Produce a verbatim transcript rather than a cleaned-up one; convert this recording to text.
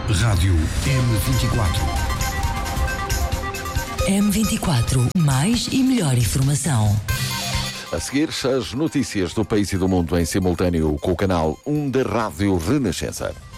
Rádio M vinte e quatro. M vinte e quatro, mais e melhor informação. A seguir, as notícias do país e do mundo em simultâneo com o canal um da Rádio Renascença.